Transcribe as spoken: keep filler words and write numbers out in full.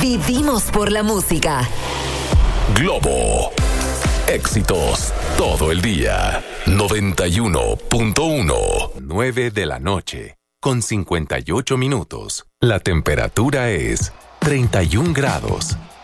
Vivimos por la música. Globo. Éxitos todo el día. noventa y uno punto uno. nueve de la noche. Con cincuenta y ocho minutos. La temperatura es treinta y un grados.